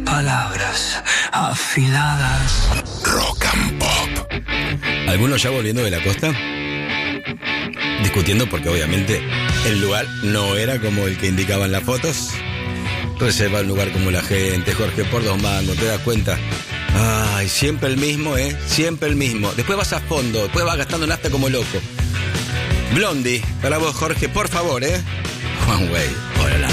palabras afiladas. Rock and Pop. Algunos ya volviendo de la costa, discutiendo porque obviamente el lugar no era como el que indicaban las fotos. Reserva un lugar como la gente, Jorge, por 2 mangos, ¿te das cuenta? Ay, siempre el mismo, siempre el mismo. Después vas a fondo, después vas gastando en hasta como loco. Blondie, para vos, Jorge, por favor, One Way, hola.